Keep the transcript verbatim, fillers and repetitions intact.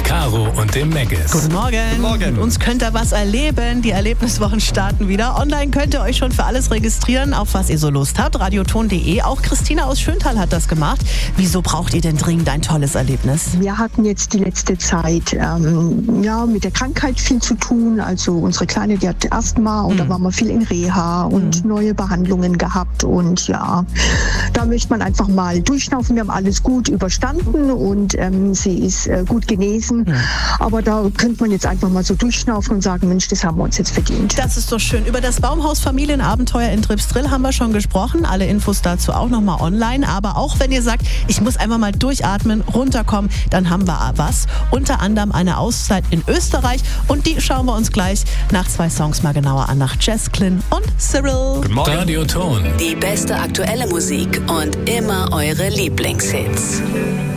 Caro und dem Meggis. Guten Morgen. Guten Morgen. Mit uns könnt ihr was erleben. Die Erlebniswochen starten wieder. Online könnt ihr euch schon für alles registrieren, auf was ihr so Lust habt. radioton punkt de. Auch Christina aus Schöntal hat das gemacht. Wieso braucht ihr denn dringend ein tolles Erlebnis? Wir hatten jetzt die letzte Zeit ähm, ja, mit der Krankheit viel zu tun. Also unsere Kleine, die hat Asthma und mhm. da waren wir viel in Reha und mhm. neue Behandlungen gehabt. Und ja, da möchte man einfach mal durchschnaufen. Wir haben alles gut überstanden und ähm, sie ist äh, gut genesen. Mhm. Aber da könnte man jetzt einfach mal so durchschnaufen und sagen, Mensch, das haben wir uns jetzt verdient. Das ist doch schön. Über das Baumhaus Familienabenteuer in Tripsdrill haben wir schon gesprochen. Alle Infos dazu auch nochmal online. Aber auch wenn ihr sagt, ich muss einfach mal durchatmen, runterkommen, dann haben wir was. Unter anderem eine Auszeit in Österreich. Und die schauen wir uns gleich nach zwei Songs mal genauer an. Nach Jess Glynn und Cyril. Guten Morgen. Radioton. Die beste aktuelle Musik und immer eure Lieblingshits.